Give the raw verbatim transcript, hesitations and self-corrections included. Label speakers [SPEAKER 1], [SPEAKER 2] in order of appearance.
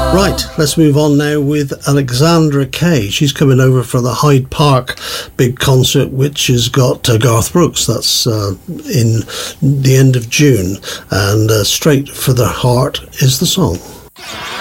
[SPEAKER 1] Right, let's move on now with Alexandra Kay. She's coming over for the Hyde Park big concert, which has got uh, Garth Brooks. That's uh, in the end of June. And uh, Straight for the Heart is the song.